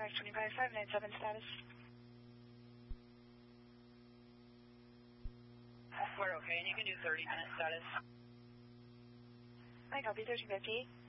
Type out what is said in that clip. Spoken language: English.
525, 597 status. We're okay, and you can do 30-minute status. I copy, 1350.